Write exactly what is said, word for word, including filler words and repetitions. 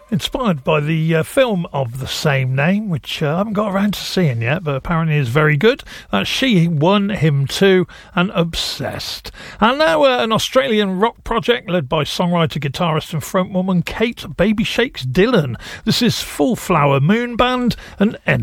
Inspired by the uh, film of the same name, which uh, I haven't got around to seeing yet, but apparently is very good. That's She, One, Him Too, and Obsessed. And now uh, an Australian rock project led by songwriter, guitarist and frontwoman Kate Baby Shakes Dillon. This is Full Flower Moon Band and